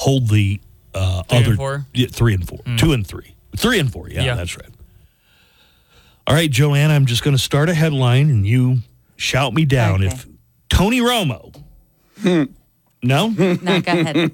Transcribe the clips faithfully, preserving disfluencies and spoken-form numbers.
hold the uh, three other and four? Yeah, three and four, Mm. two and three, three and four. Yeah, Yeah. that's right. All right, Joanne, I'm just going to start a headline, and you shout me down Okay. if Tony Romo. no, No, go ahead.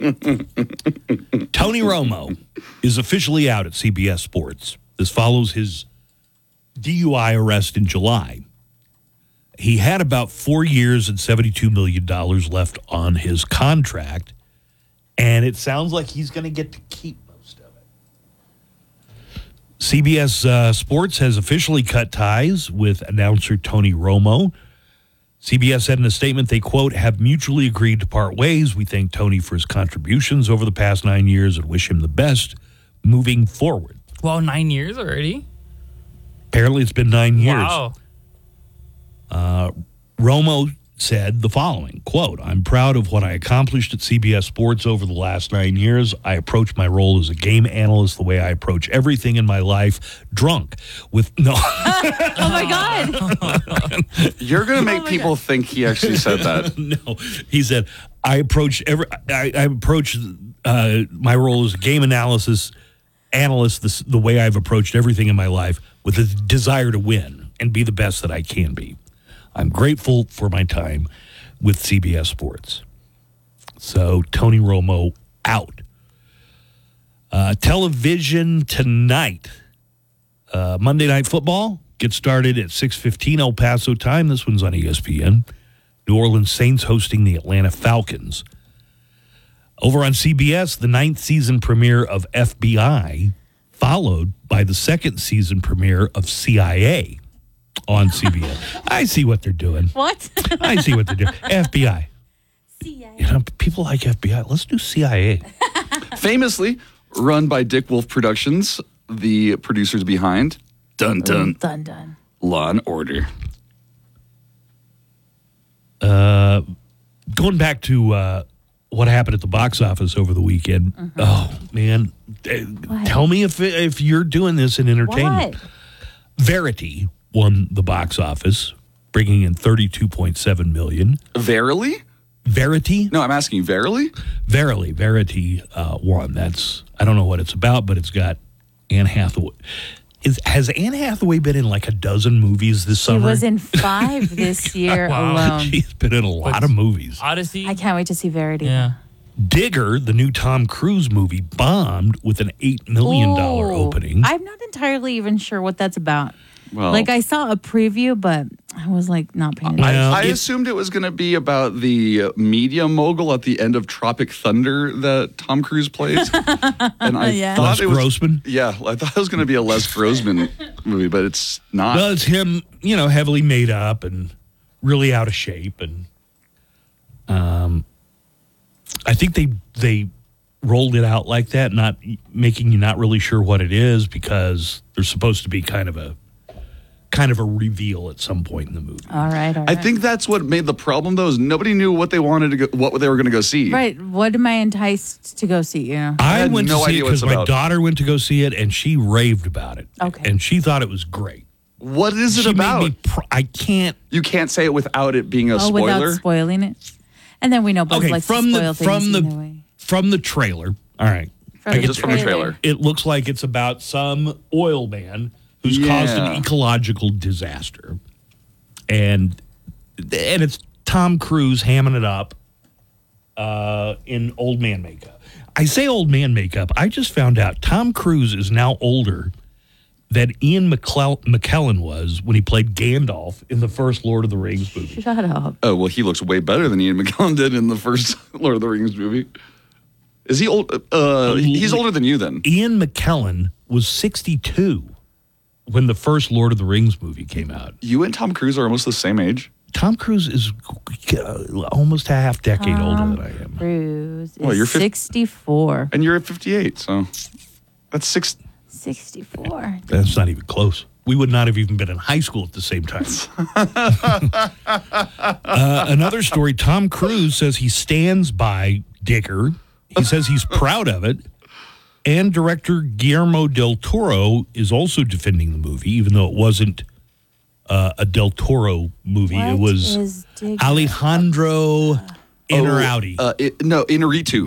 Tony Romo is officially out at C B S Sports. This follows his D U I arrest in July. He had about four years and seventy-two million dollars left on his contract, and it sounds like he's going to get to keep most of it. C B S uh, Sports has officially cut ties with announcer Tony Romo. C B S said in a statement, they, quote, have mutually agreed to part ways. We thank Tony for his contributions over the past nine years and wish him the best moving forward. Wow, nine years already? Apparently it's been nine years. Wow. Uh, Romo said the following, quote, I'm proud of what I accomplished at C B S Sports over the last nine years. I approach my role as a game analyst the way I approach everything in my life, drunk with no. Oh, my God. You're going to make Oh my people God. think he actually said that. No, he said, I approach every, I, I approach uh, my role as a game analysis analyst the, the way I've approached everything in my life with a desire to win and be the best that I can be. I'm grateful for my time with C B S Sports. So Tony Romo out. Uh, television tonight. Uh, Monday Night Football gets started at six fifteen El Paso time. This one's on E S P N. New Orleans Saints hosting the Atlanta Falcons. Over on C B S, the ninth season premiere of F B I, followed by the second season premiere of C I A on C B S. I see what they're doing. What? I see what they're doing. F B I. C I A. You know, people like F B I. Let's do C I A. Famously run by Dick Wolf Productions, the producers behind Dun Dun Done, done. Law and Order. Uh, going back to uh, what happened at the box office over the weekend. Mm-hmm. Oh, man. Uh, What? Tell me if if you're doing this in entertainment. What? Verity won the box office, bringing in thirty-two point seven million dollars. Verily? Verity? No, I'm asking verily? Verily, Verity uh, won. That's, I don't know what it's about, but it's got Anne Hathaway. Is, has Anne Hathaway been in like a dozen movies this She summer? was in five this year Wow. alone. She's been in a lot What's- of movies. Odyssey? I can't wait to see Verity. Yeah. Digger, the new Tom Cruise movie, bombed with an eight million dollars Ooh. opening. I'm not entirely even sure what that's about. Well, Like, I saw a preview, but I was like not paying I, attention. Well, I it- assumed it was going to be about the media mogul at the end of Tropic Thunder that Tom Cruise plays. And I Yeah. thought Les it was, Grossman? Yeah, I thought it was going to be a Les Grossman movie, but it's not. Well, it's him, you know, heavily made up and really out of shape. And um, I think they they rolled it out like that, not making you not really sure what it is because there's supposed to be kind of a kind of a reveal at some point in the movie. All right, all right. I think that's what made the problem, though, is nobody knew what they wanted to go, what they were going to go see. Right. What am I enticed to go see? You know. I, had went no to see idea it what it's because my about. daughter went to go see it and she raved about it. Okay. And she thought it was great. What is it She about? made me pr- I can't. You can't say it without it being a Oh, spoiler. without spoiling it. And then we know Buzz Okay, likes from to spoil the things from the anyway. from the trailer. All right. From I the get Just from the trailer. It looks like it's about some oil man who's caused an Yeah. ecological disaster. And and it's Tom Cruise hamming it up uh, in old man makeup. I say old man makeup. I just found out Tom Cruise is now older than Ian McClel- McKellen was when he played Gandalf in the first Lord of the Rings movie. Shut up. Oh, well, he looks way better than Ian McKellen did in the first Lord of the Rings movie. Is he old? Uh, he's older than you then. Ian McKellen was sixty-two when the first Lord of the Rings movie came out. You and Tom Cruise are almost the same age. Tom Cruise is uh, almost a half decade older than I am. Cruise is Well, you're fif- sixty-four. And you're at fifty-eight, so that's six. sixty-four. That's not even close. We would not have even been in high school at the same time. uh, another story, Tom Cruise says he stands by Digger. He says he's proud of it. And director Guillermo del Toro is also defending the movie, even though it wasn't uh, a del Toro movie. What it was is Digger? Alejandro Inarritu. Uh, it, no, Inarritu.